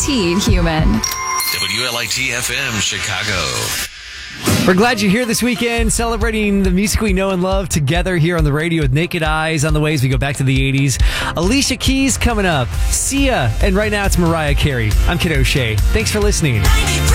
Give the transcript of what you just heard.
Teen Human. WLIT FM Chicago. We're glad you're here this weekend, celebrating the music we know and love together here on the radio with Naked Eyes on the way as we go back to the 80s. Alicia Keys coming up, Sia, and right now it's Mariah Carey. I'm Kid O'Shea. Thanks for listening.